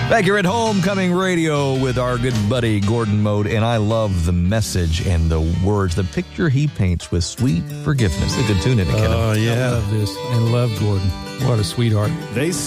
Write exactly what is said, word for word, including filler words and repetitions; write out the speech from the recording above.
Back here at Homecoming Radio with our good buddy Gordon Mode, and I love the message and the words, the picture he paints with sweet forgiveness. A good tune, isn't it, Kevin? Oh, yeah. I love this and love Gordon. What a sweetheart. They